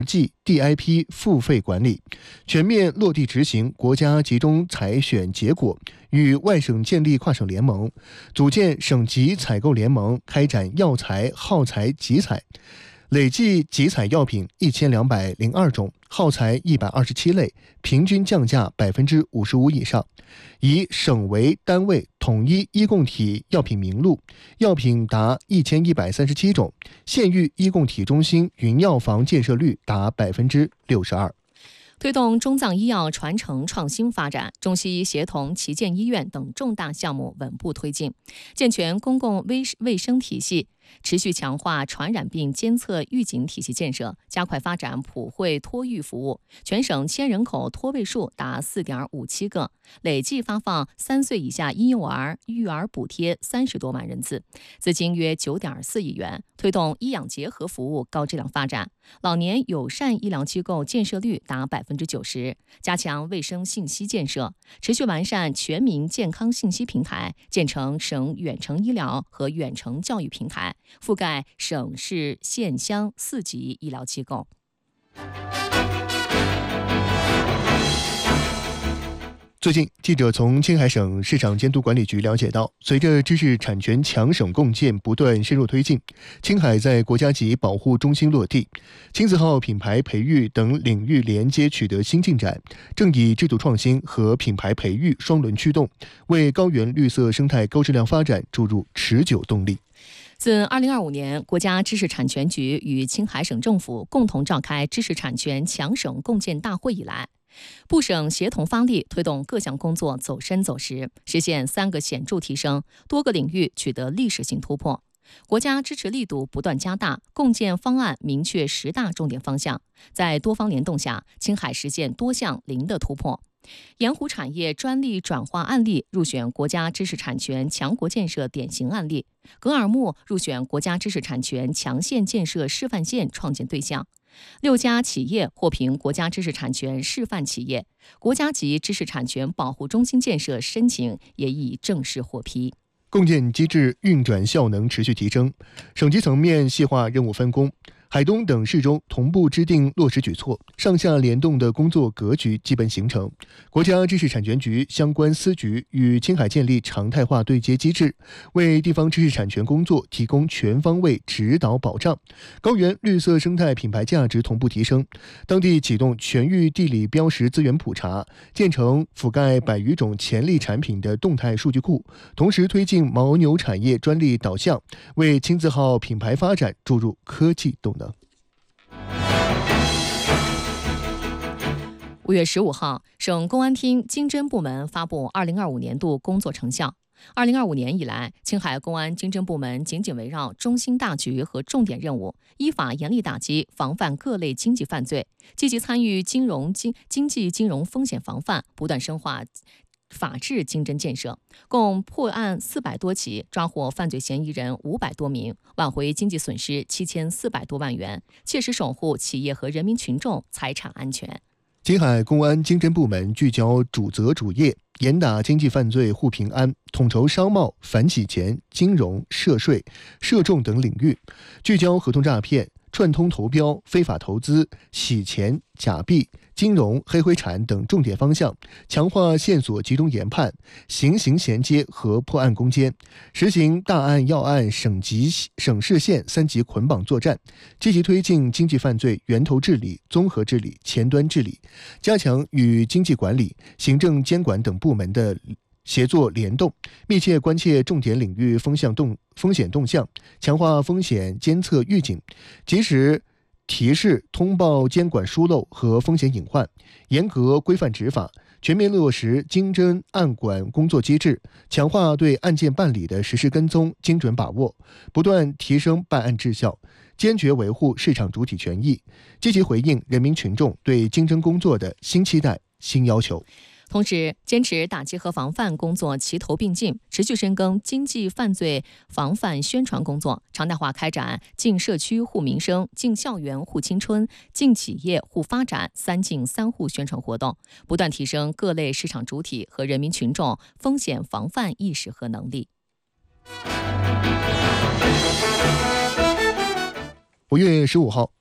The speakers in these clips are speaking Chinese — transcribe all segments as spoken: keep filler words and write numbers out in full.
即 D I P 付费管理，全面落地执行国家集中采选结果，与外省建立跨省联盟，组建省级采购联盟，开展药材、耗材集采。累计集采药品一千两百零二种，耗材一百二十七类，平均降价百分之五十五以上。以省为单位统一医共体药品名录，药品达一千一百三十七种，县域医共体中心云药房建设率达百分之六十二。 推动中藏医药传承创新发展，中西医协同旗舰医院等重大项目稳步推进，健全公共卫卫生体系，持续强化传染病监测预警体系建设，加快发展普惠托育服务。全省千人口托位数达 四点五七个，累计发放三岁以下婴幼儿育儿补贴三十多万人次，资金约 九点四亿元，推动医养结合服务高质量发展。老年友善医疗机构建设率达百分之九十，加强卫生信息建设，持续完善全民健康信息平台，建成省远程医疗和远程教育平台，覆盖省市县乡四级医疗机构。 最近，记者从青海省市场监督管理局了解到，随着知识产权强省共建不断深入推进，青海在国家级保护中心落地，青字号品牌培育等领域连接取得新进展，正以制度创新和品牌培育双轮驱动，为高原绿色生态高质量发展注入持久动力。 自二零二五年国家知识产权局与青海省政府共同召开知识产权强省共建大会以来，部省协同发力，推动各项工作走深走实，实现三个显著提升，多个领域取得历史性突破。国家支持力度不断加大，共建方案明确十大重点方向，在多方联动下，青海实现多项零的突破。盐湖产业专利转化案例入选国家知识产权强国建设典型案例，格尔木入选国家知识产权强县建设示范县创建对象。六家企业获评国家知识产权示范企业，国家级知识产权保护中心建设申请也已正式获批。 共建机制运转效能持续提升，省级层面细化任务分工，海东等市中同步制定落实举措，上下联动的工作格局基本形成。国家知识产权局相关司局与青海建立常态化对接机制，为地方知识产权工作提供全方位指导保障。高原绿色生态品牌价值同步提升，当地启动全域地理标识资源普查，建成覆盖百余种潜力产品的动态数据库，同时推进牦牛产业专利导向，为青字号品牌发展注入科技动能。 五月十五号，省公安厅经侦部门发布二零二五年度工作成效。二零二五年以来，青海公安经侦部门紧紧围绕中心大局和重点任务，依法严厉打击防范各类经济犯罪，积极参与金融经经济金融风险防范，不断深化法治经侦建设，共破案四百多起，抓获犯罪嫌疑人五百多名，挽回经济损失七千四百多万元，切实守护企业和人民群众财产安全。 青海公安经侦部门聚焦主责主业，严打经济犯罪护平安，统筹商贸、反洗钱、金融、涉税、涉众等领域，聚焦合同诈骗、串通投标、非法投资、洗钱、假币、金融、黑灰产等重点方向，强化线索集中研判、刑刑衔接和破案攻坚，实行大案要案省级、省市县三级捆绑作战，积极推进经济犯罪源头治理、综合治理、前端治理，加强与经济管理、行政监管等部门的协作联动，密切关切重点领域风向动风险动向，强化风险监测预警，及时提示通报监管疏漏和风险隐患，严格规范执法，全面落实经侦案管工作机制，强化对案件办理的实时跟踪、精准把握，不断提升办案质效，坚决维护市场主体权益，积极回应人民群众对经侦工作的新期待、新要求。 同时，坚持打击和防范工作齐头并进，持续深耕经济犯罪防范宣传工作，常态化开展进社区护民生、进校园护青春、进企业护发展三进三护宣传活动，不断提升各类市场主体和人民群众风险防范意识和能力。 五月十五号，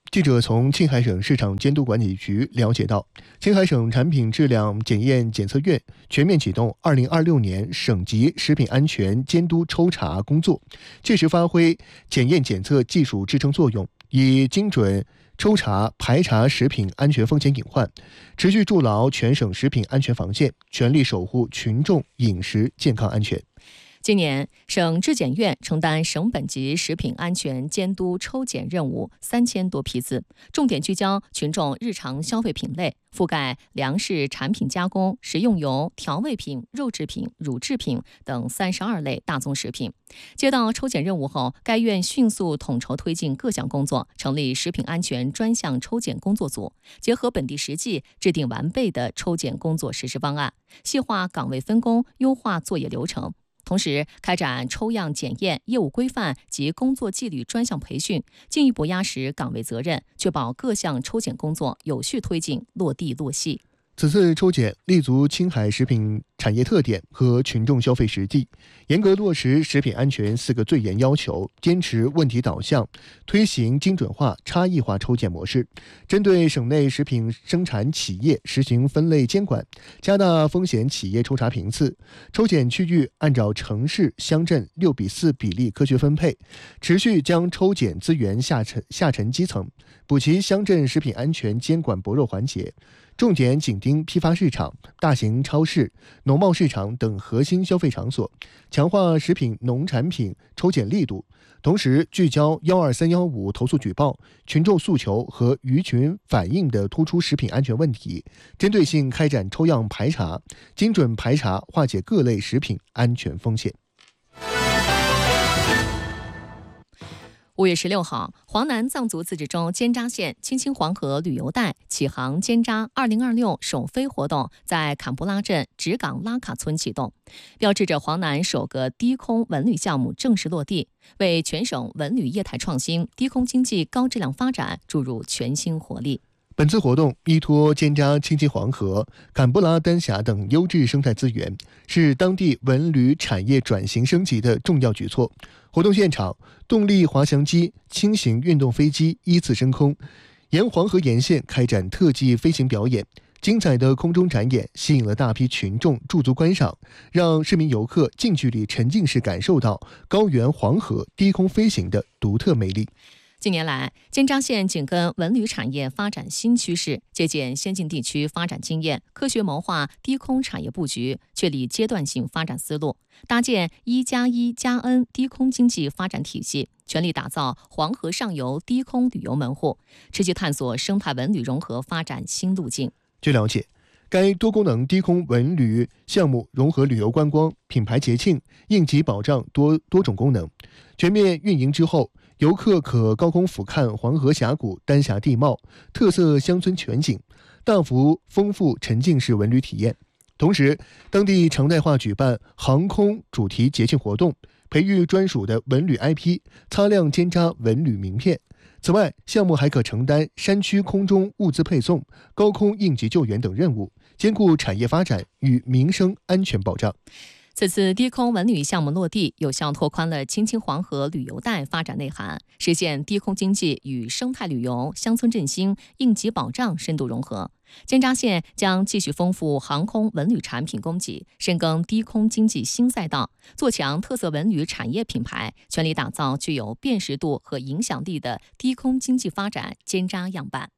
记者从青海省市场监督管理局了解到，青海省产品质量检验检测院全面启动二零二六年省级食品安全监督抽查工作，切实发挥检验检测技术支撑作用，以精准抽查排查食品安全风险隐患，持续筑牢全省食品安全防线，全力守护群众饮食健康安全。 今年，省质检院承担省本级食品安全监督抽检任务三千多批次，重点聚焦群众日常消费品类，覆盖粮食产品加工、食用油、调味品、肉制品、乳制品等三十二类大宗食品。接到抽检任务后，该院迅速统筹推进各项工作，成立食品安全专项抽检工作组，结合本地实际，制定完备的抽检工作实施方案，细化岗位分工，优化作业流程。同时，开展抽样检验、业务规范及工作纪律专项培训，进一步压实岗位责任，确保各项抽检工作有序推进、落地落细。 此次抽检立足青海食品产业特点和群众消费实际，严格落实食品安全四个最严要求，坚持问题导向，推行精准化、差异化抽检模式，针对省内食品生产企业实行分类监管，加大风险企业抽查频次。抽检区域按照城市、乡镇六比四比例科学分配，持续将抽检资源下沉下沉基层，补齐乡镇食品安全监管薄弱环节。重点紧盯批发市场、大型超市、农贸市场等核心消费场所，强化食品农产品抽检力度，同时聚焦幺二三幺五投诉举报、群众诉求和舆群反映的突出食品安全问题，针对性开展抽样排查，精准排查化解各类食品安全风险。 五月十六号，黄南藏族自治州尖扎县青青黄河旅游带启航尖扎二零二六首飞活动在坎布拉镇直岗拉卡村启动，标志着黄南首个低空文旅项目正式落地，为全省文旅业态创新、低空经济高质量发展注入全新活力。 本次活动依托尖扎青青黄河、坎布拉丹峡等优质生态资源，是当地文旅产业转型升级的重要举措。活动现场，动力滑翔机、轻型运动飞机依次升空，沿黄河沿线开展特技飞行表演。精彩的空中展演吸引了大批群众驻足观赏，让市民游客近距离沉浸式感受到高原黄河低空飞行的独特魅力。 近年来，尖扎县紧跟文旅产业发展新趋势，借鉴先进地区发展经验，科学谋划低空产业布局，确立阶段性发展思路，搭建一加一加 N 低空经济发展体系，全力打造黄河上游低空旅游门户，持续探索生态文旅融合发展新路径。 据了解，该多功能低空文旅项目融合旅游观光、品牌节庆、应急保障多多种功能。全面运营之后，游客可高空俯瞰黄河峡谷丹霞地貌、特色乡村全景，大幅丰富沉浸式文旅体验。同时，当地常态化举办航空主题节庆活动，培育专属的文旅 I P， 擦亮尖扎文旅名片。此外，项目还可承担山区空中物资配送、高空应急救援等任务，兼顾产业发展与民生安全保障。 此次低空文旅项目落地，有效拓宽了青青黄河旅游带发展内涵，实现低空经济与生态旅游、乡村振兴、应急保障深度融合。尖扎县将继续丰富航空文旅产品供给，深耕低空经济新赛道，做强特色文旅产业品牌，全力打造具有辨识度和影响力的低空经济发展尖扎样板。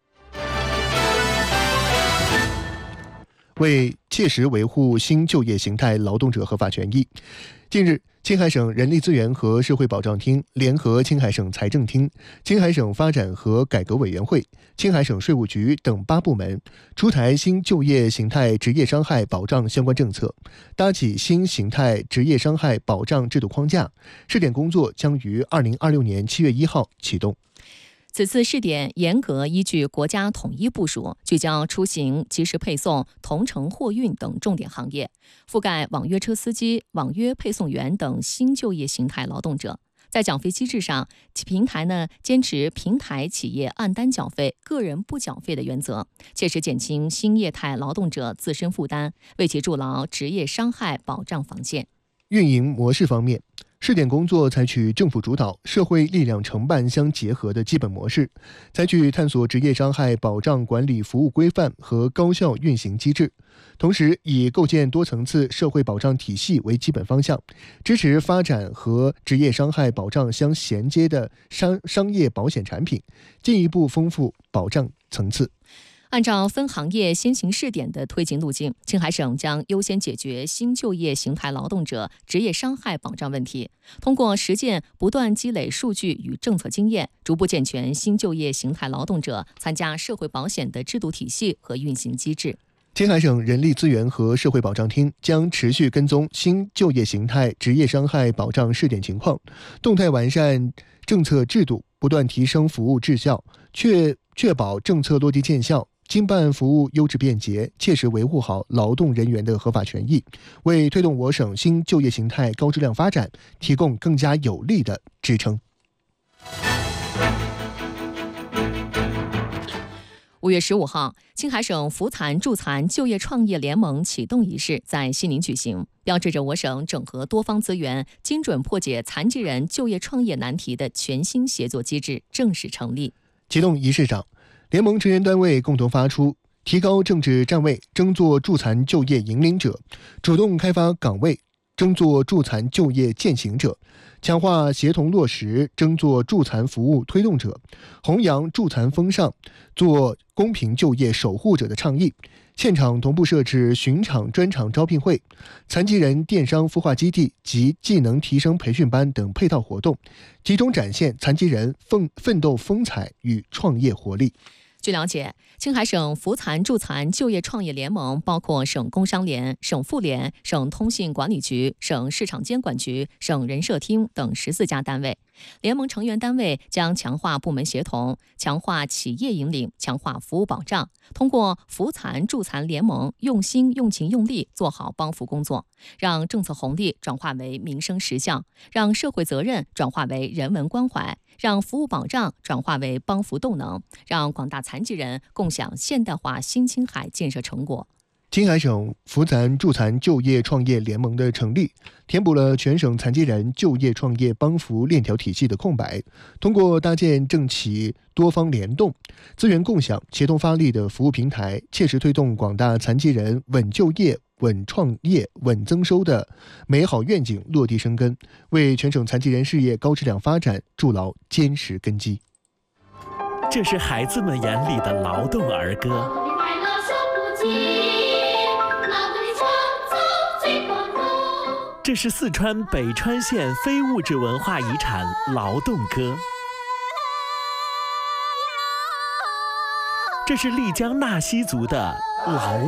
为切实维护新就业形态劳动者合法权益，近日，青海省人力资源和社会保障厅联合青海省财政厅、青海省发展和改革委员会、青海省税务局等八部门出台新就业形态职业伤害保障相关政策，搭起新形态职业伤害保障制度框架。试点工作将于二零二六年七月一号启动。 此次试点严格依据国家统一部署，聚焦出行、即时配送、同城货运等重点行业，覆盖网约车司机、网约配送员等新就业形态劳动者。在缴费机制上，其平台呢坚持平台企业按单缴费、个人不缴费的原则，切实减轻新业态劳动者自身负担，为其筑牢职业伤害保障防线。 运营模式方面， 试点工作采取政府主导、社会力量承办相结合的基本模式，采取探索职业伤害保障管理服务规范和高效运行机制，同时以构建多层次社会保障体系为基本方向，支持发展和职业伤害保障相衔接的商商业保险产品，进一步丰富保障层次。 按照分行业先行试点的推进路径，青海省将优先解决新就业形态劳动者职业伤害保障问题，通过实践不断积累数据与政策经验，逐步健全新就业形态劳动者参加社会保险的制度体系和运行机制。 青海省人力资源和社会保障厅将持续跟踪新就业形态职业伤害保障试点情况，动态完善政策制度，不断提升服务质效，确确保政策落地见效，经办服务优质便捷，切实维护好劳动人员的合法权益，为推动我省新就业形态高质量发展提供更加有力的支撑。 五月十五号，青海省扶残助残就业创业联盟启动仪式在西宁举行，标志着我省整合多方资源，精准破解残疾人就业创业难题的全新协作机制正式成立。 启动仪式上，联盟成员单位共同发出提高政治站位，争做助残就业引领者，主动开发岗位，争做助残就业践行者，强化协同落实，争做助残服务推动者，弘扬助残风尚，做公平就业守护者的倡议。现场同步设置巡场专场招聘会、残疾人电商孵化基地及技能提升培训班等配套活动，集中展现残疾人奋奋斗风采与创业活力。 据了解，青海省扶残助残就业创业联盟包括省工商联、省妇联、省通信管理局、省市场监管局、省人社厅等十四家单位。联盟成员单位将强化部门协同，强化企业引领，强化服务保障，通过扶残助残联盟用心、用情、用力做好帮扶工作，让政策红利转化为民生实效，让社会责任转化为人文关怀，让服务保障转化为帮扶动能，让广大残疾人共享现代化新青海建设成果。 青海省扶残助残就业创业联盟的成立，填补了全省残疾人就业创业帮扶链条体系的空白。通过搭建政企多方联动、资源共享、协同发力的服务平台，切实推动广大残疾人稳就业、稳创业、稳增收的美好愿景落地生根，为全省残疾人事业高质量发展筑牢坚实根基。 这是孩子们眼里的劳动儿歌。这是四川北川县非物质文化遗产劳动歌。这是丽江纳西族的劳